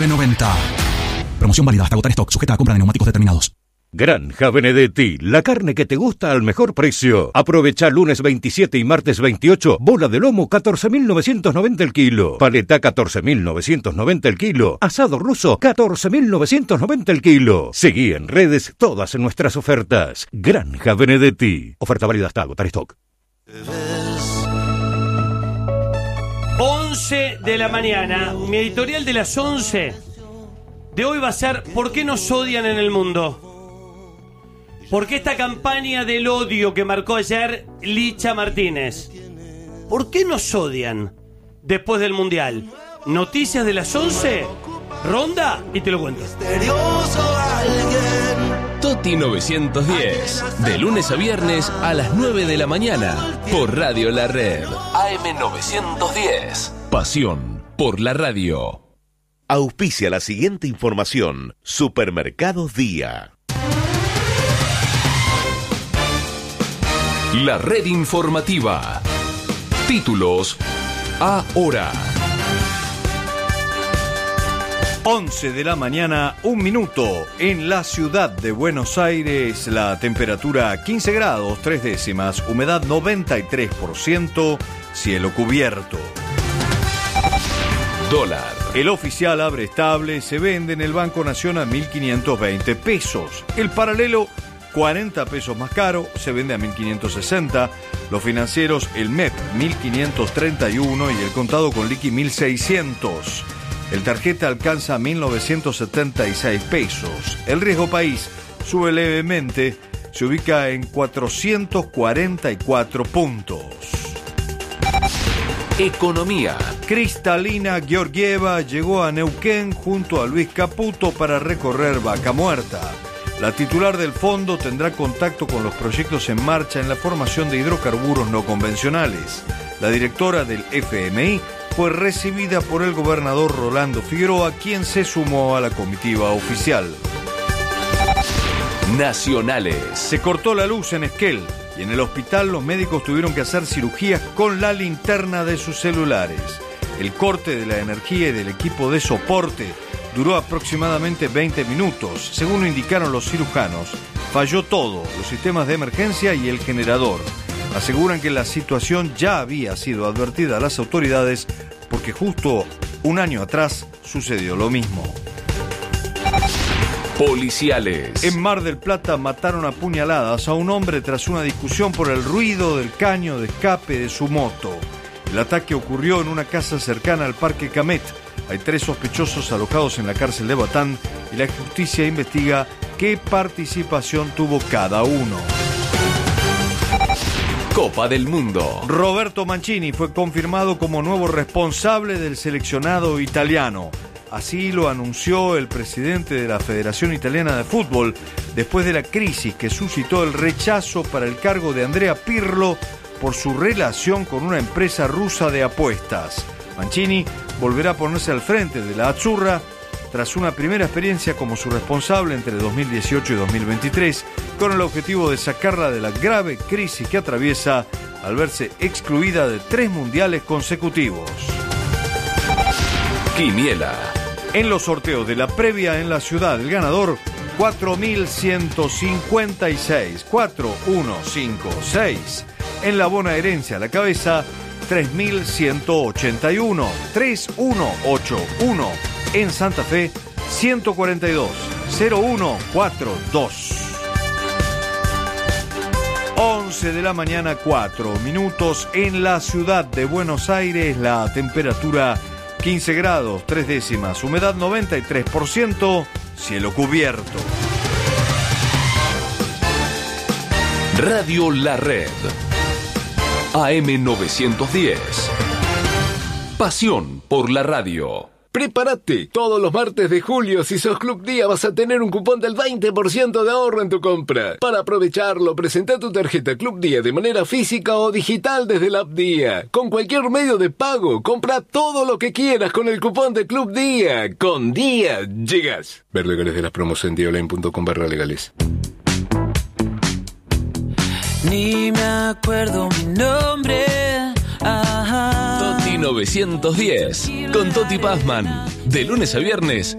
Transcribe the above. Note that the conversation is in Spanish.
90. Promoción válida hasta agotar stock, sujeta a compra de neumáticos determinados. Granja Benedetti, la carne que te gusta al mejor precio. Aprovecha lunes 27 y martes 28, bola de lomo 14.990 el kilo, paleta 14.990 el kilo, asado ruso 14.990 el kilo. Seguí en redes todas nuestras ofertas. Granja Benedetti, oferta válida hasta agotar stock. 11 de la mañana, mi editorial de las 11 de hoy va a ser ¿por qué nos odian en el mundo? ¿Por qué esta campaña del odio que marcó ayer Licha Martínez? ¿Por qué nos odian después del Mundial? Noticias de las 11, ronda y te lo cuento. Toti 910, de lunes a viernes a las 9 de la mañana, por Radio La Red. AM 910, pasión por la radio. Auspicia la siguiente información. Supermercados Día. La red informativa. Títulos ahora. 11 de la mañana, 1 minuto. En la ciudad de Buenos Aires, la temperatura 15 grados, 3 décimas, humedad 93%, cielo cubierto. Dólar. El oficial abre estable, se vende en el Banco Nación a 1.520 pesos. El paralelo, 40 pesos más caro, se vende a 1.560. Los financieros, el MEP 1.531 y el contado con liqui 1.600. El tarjeta alcanza 1.976 pesos. El riesgo país sube levemente, se ubica en 444 puntos. Economía. Kristalina Georgieva llegó a Neuquén junto a Luis Caputo para recorrer Vaca Muerta. La titular del fondo tendrá contacto con los proyectos en marcha en la formación de hidrocarburos no convencionales. La directora del FMI fue recibida por el gobernador Rolando Figueroa, quien se sumó a la comitiva oficial. Nacionales. Se cortó la luz en Esquel y en el hospital los médicos tuvieron que hacer cirugías con la linterna de sus celulares. El corte de la energía y del equipo de soporte duró aproximadamente 20 minutos. Según indicaron los cirujanos, falló todo, los sistemas de emergencia y el generador. Aseguran que la situación ya había sido advertida a las autoridades porque justo un año atrás sucedió lo mismo. Policiales. En Mar del Plata mataron a puñaladas a un hombre tras una discusión por el ruido del caño de escape de su moto. El ataque ocurrió en una casa cercana al Parque Camet. Hay 3 sospechosos alojados en la cárcel de Batán y la justicia investiga qué participación tuvo cada uno. Copa del Mundo. Roberto Mancini fue confirmado como nuevo responsable del seleccionado italiano. Así lo anunció el presidente de la Federación Italiana de Fútbol después de la crisis que suscitó el rechazo para el cargo de Andrea Pirlo por su relación con una empresa rusa de apuestas. Mancini volverá a ponerse al frente de la Azzurra tras una primera experiencia como su responsable entre 2018 y 2023, con el objetivo de sacarla de la grave crisis que atraviesa al verse excluida de 3 mundiales consecutivos. Quiniela. En los sorteos de la previa en la ciudad, el ganador 4.156, 4156. En la bonaerense a la cabeza 3.181, 3181. En Santa Fe 142, 0142. 11 de la mañana, 4 minutos. En la ciudad de Buenos Aires, la temperatura 15 grados, 3 décimas, humedad 93%, cielo cubierto. Radio La Red. AM 910. Pasión por la radio. Prepárate, todos los martes de julio, si sos Club Día, vas a tener un cupón del 20% de ahorro en tu compra. Para aprovecharlo, presenta tu tarjeta Club Día de manera física o digital desde la app Día. Con cualquier medio de pago, compra todo lo que quieras con el cupón de Club Día. Con Día llegas. Ver legales de las promos en diaonline.com/legales. Ni me acuerdo mi nombre. Ajá. Toti AM910 con Toti Pazman. De lunes a viernes